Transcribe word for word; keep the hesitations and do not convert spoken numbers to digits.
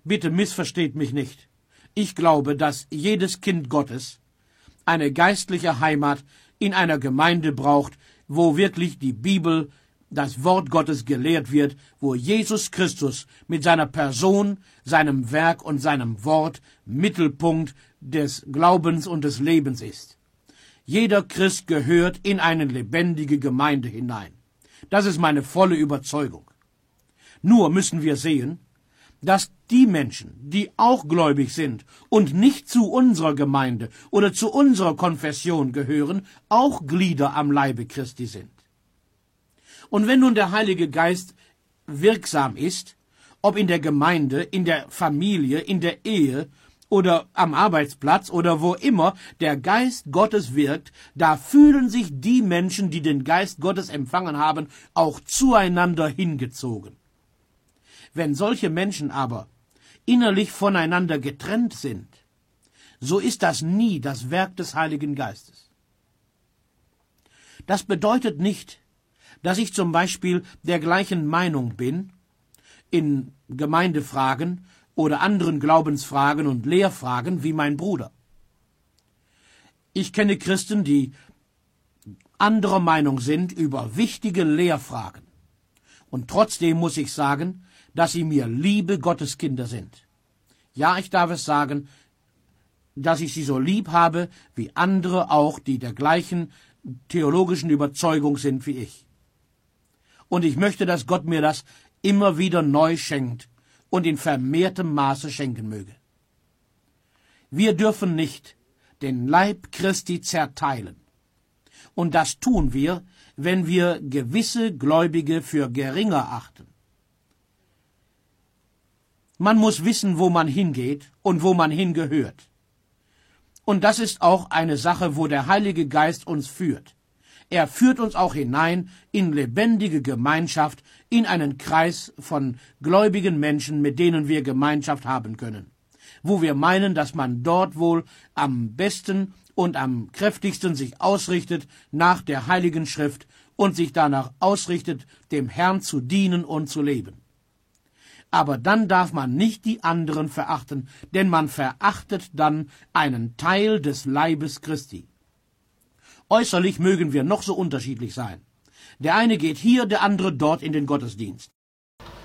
Bitte missversteht mich nicht. Ich glaube, dass jedes Kind Gottes eine geistliche Heimat in einer Gemeinde braucht, wo wirklich die Bibel, das Wort Gottes gelehrt wird, wo Jesus Christus mit seiner Person, seinem Werk und seinem Wort Mittelpunkt des Glaubens und des Lebens ist. Jeder Christ gehört in eine lebendige Gemeinde hinein. Das ist meine volle Überzeugung. Nur müssen wir sehen, dass die Menschen, die auch gläubig sind und nicht zu unserer Gemeinde oder zu unserer Konfession gehören, auch Glieder am Leibe Christi sind. Und wenn nun der Heilige Geist wirksam ist, ob in der Gemeinde, in der Familie, in der Ehe oder am Arbeitsplatz oder wo immer der Geist Gottes wirkt, da fühlen sich die Menschen, die den Geist Gottes empfangen haben, auch zueinander hingezogen. Wenn solche Menschen aber innerlich voneinander getrennt sind, so ist das nie das Werk des Heiligen Geistes. Das bedeutet nicht, dass ich zum Beispiel der gleichen Meinung bin in Gemeindefragen oder anderen Glaubensfragen und Lehrfragen wie mein Bruder. Ich kenne Christen, die anderer Meinung sind über wichtige Lehrfragen. Und trotzdem muss ich sagen, dass sie mir liebe Gotteskinder sind. Ja, ich darf es sagen, dass ich sie so lieb habe, wie andere auch, die der gleichen theologischen Überzeugung sind wie ich. Und ich möchte, dass Gott mir das immer wieder neu schenkt und in vermehrtem Maße schenken möge. Wir dürfen nicht den Leib Christi zerteilen. Und das tun wir, wenn wir gewisse Gläubige für geringer achten. Man muss wissen, wo man hingeht und wo man hingehört. Und das ist auch eine Sache, wo der Heilige Geist uns führt. Er führt uns auch hinein in lebendige Gemeinschaft, in einen Kreis von gläubigen Menschen, mit denen wir Gemeinschaft haben können, wo wir meinen, dass man dort wohl am besten und am kräftigsten sich ausrichtet nach der Heiligen Schrift und sich danach ausrichtet, dem Herrn zu dienen und zu leben. Aber dann darf man nicht die anderen verachten, denn man verachtet dann einen Teil des Leibes Christi. Äußerlich mögen wir noch so unterschiedlich sein. Der eine geht hier, der andere dort in den Gottesdienst.